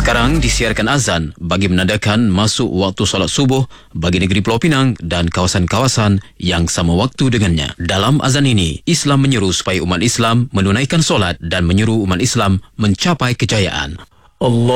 Sekarang disiarkan azan bagi menandakan masuk waktu solat subuh bagi negeri Pulau Pinang dan kawasan-kawasan yang sama waktu dengannya. Dalam azan ini, Islam menyeru supaya umat Islam menunaikan solat dan menyeru umat Islam mencapai kejayaan. Allah